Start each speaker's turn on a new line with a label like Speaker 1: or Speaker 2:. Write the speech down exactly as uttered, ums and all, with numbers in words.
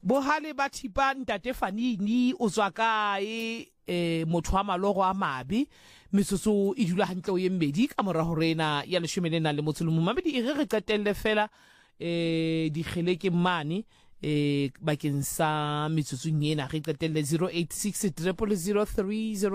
Speaker 1: bohale ba thipa ntate Fanini o tswa kae eh motho wa malogo a mabe metsotso e dula hantle o ye mmedi ka mora hore ena ya leshome le na le motso le mo mabedi e re re qetelle fela eh di khele ke mane eh bakeng sa metsotso nyena re qetelle zero eight six zero zero three zero